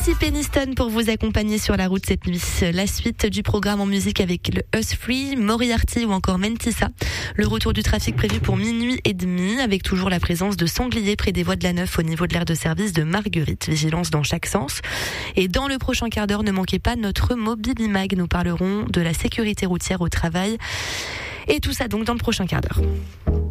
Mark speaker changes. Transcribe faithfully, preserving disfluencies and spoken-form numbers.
Speaker 1: Voici Peniston pour vous accompagner sur la route cette nuit. La suite du programme en musique avec le Us Free, Moriarty ou encore Mentissa. Le retour du trafic prévu pour minuit et demi avec toujours la présence de sangliers près des voies de la Neuf au niveau de l'aire de service de Marguerite. Vigilance dans chaque sens. Et dans le prochain quart d'heure, ne manquez pas notre Mobilimag. Nous parlerons de la sécurité routière au travail. Et tout ça donc dans le prochain quart d'heure.